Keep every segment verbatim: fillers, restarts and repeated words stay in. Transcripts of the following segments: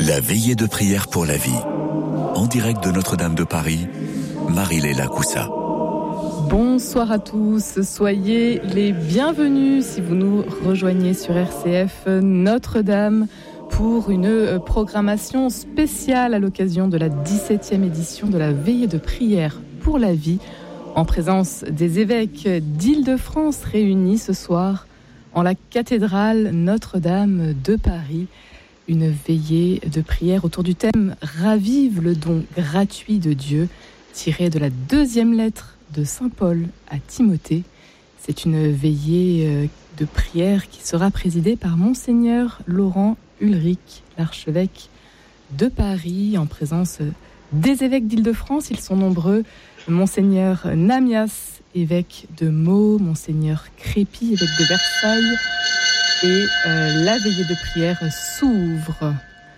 La veillée de prière pour la vie. En direct de Notre-Dame de Paris, Marie-Léla Coussa. Bonsoir à tous, soyez les bienvenus si vous nous rejoignez sur R C F Notre-Dame pour une programmation spéciale à l'occasion de la dix-septième édition de la veillée de prière pour la vie, en présence des évêques d'Île-de-France réunis ce soir en la cathédrale Notre-Dame de Paris. Une veillée de prière autour du thème « Ravive le don gratuit de Dieu » tiré de la deuxième lettre de Saint Paul à Timothée. C'est une veillée de prière qui sera présidée par Monseigneur Laurent Ulrich, l'archevêque de Paris, en présence des évêques d'Île-de-France. Ils sont nombreux. Monseigneur Namias, évêque de Meaux, Monseigneur Crépy, évêque de Versailles. Et euh, la veillée de prière s'ouvre.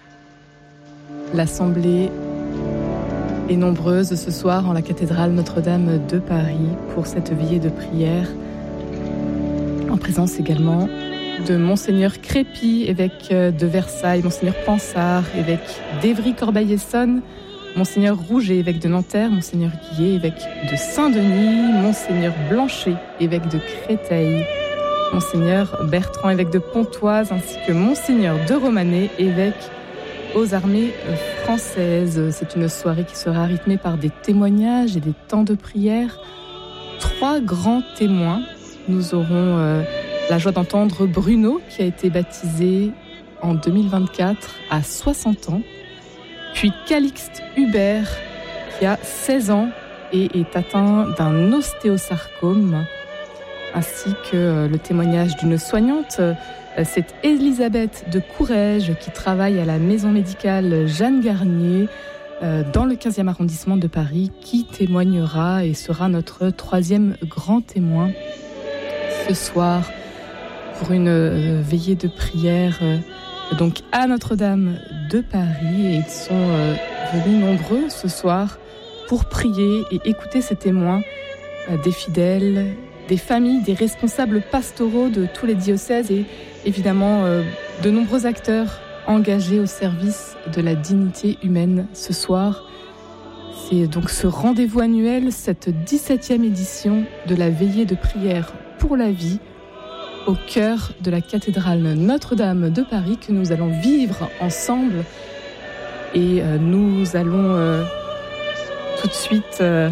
L'assemblée est nombreuse ce soir en la cathédrale Notre-Dame de Paris pour cette veillée de prière. En présence également de Monseigneur Crépy, évêque de Versailles, Monseigneur Pansard, évêque d'Évry-Corbeil-Essonnes, Monseigneur Rouget, évêque de Nanterre, Monseigneur Guillet, évêque de Saint-Denis, Monseigneur Blanchet, évêque de Créteil, Monseigneur Bertrand, évêque de Pontoise, ainsi que Monseigneur de Romanée, évêque aux armées françaises. C'est une soirée qui sera rythmée par des témoignages et des temps de prière. Trois grands témoins. Nous aurons euh, la joie d'entendre Bruno, qui a été baptisé en deux mille vingt-quatre à soixante ans. Puis Calixte Hubert, qui a seize ans et est atteint d'un ostéosarcome. Ainsi que le témoignage d'une soignante, c'est Elisabeth de Courrèges qui travaille à la maison médicale Jeanne Garnier dans le quinzième arrondissement de Paris, qui témoignera et sera notre troisième grand témoin ce soir pour une veillée de prière donc à Notre-Dame de Paris. Et ils sont venus nombreux ce soir pour prier et écouter ces témoins des fidèles, des familles, des responsables pastoraux de tous les diocèses et évidemment euh, de nombreux acteurs engagés au service de la dignité humaine ce soir. C'est donc ce rendez-vous annuel, cette dix-septième édition de la veillée de prière pour la vie au cœur de la cathédrale Notre-Dame de Paris que nous allons vivre ensemble. Et euh, nous allons euh, tout de suite... Euh,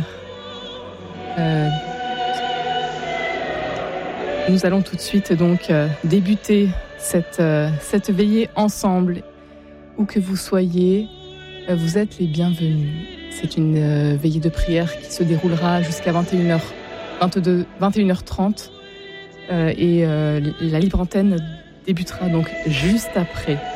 euh, Nous allons tout de suite donc euh, débuter cette, euh, cette veillée ensemble. Où que vous soyez, euh, vous êtes les bienvenus. C'est une euh, veillée de prière qui se déroulera jusqu'à vingt et une heures, vingt-deux, vingt et une heures trente. Euh, et euh, la libre antenne débutera donc juste après.